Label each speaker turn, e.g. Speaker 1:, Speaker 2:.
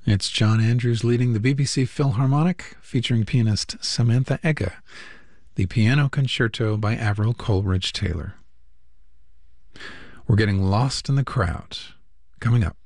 Speaker 1: It's John Andrews leading the BBC Philharmonic, featuring pianist Samantha Egga, the Piano Concerto by Avril Coleridge Taylor. We're getting lost in the crowd. Coming up.